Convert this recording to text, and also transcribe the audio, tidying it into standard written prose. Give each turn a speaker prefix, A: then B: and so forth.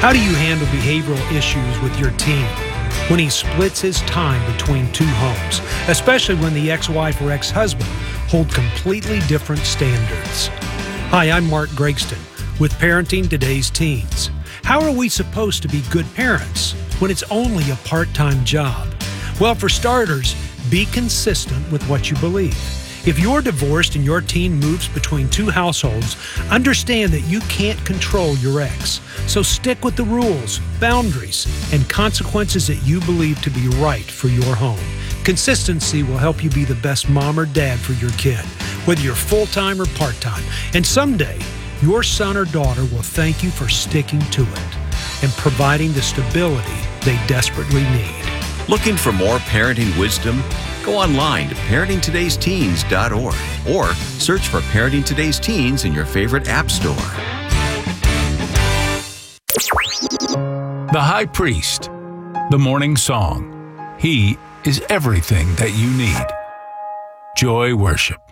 A: How do you handle behavioral issues with your teen when he splits his time between two homes, especially when the ex-wife or ex-husband hold completely different standards? Hi, I'm Mark Gregston with Parenting Today's Teens. How are we supposed to be good parents when it's only a part-time job? Well, for starters, be consistent with what you believe. If you're divorced and your teen moves between two households, understand that you can't control your ex. So stick with the rules, boundaries, and consequences that you believe to be right for your home. Consistency will help you be the best mom or dad for your kid, whether you're full-time or part-time. And someday, your son or daughter will thank you for sticking to it and providing the stability they desperately need.
B: Looking for more parenting wisdom? Go online to parentingtodaysteens.org or search for Parenting Today's Teens in your favorite app store.
C: The High Priest, the Morning Song. He is everything that you need. Joy Worship.